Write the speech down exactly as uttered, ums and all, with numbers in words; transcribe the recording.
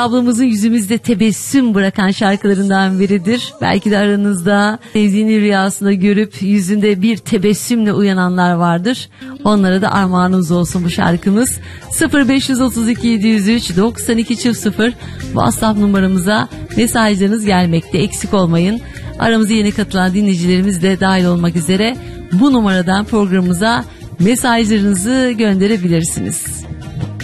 Ablamızın yüzümüzde tebessüm bırakan şarkılarından biridir. Belki de aranızda sevdiğini rüyasında görüp yüzünde bir tebessümle uyananlar vardır. Onlara da armağanımız olsun bu şarkımız. sıfır beş otuz iki yedi yüz üç doksan iki sıfır WhatsApp numaramıza mesajlarınız gelmekte, eksik olmayın. Aramıza yeni katılan dinleyicilerimiz de dahil olmak üzere bu numaradan programımıza mesajlarınızı gönderebilirsiniz.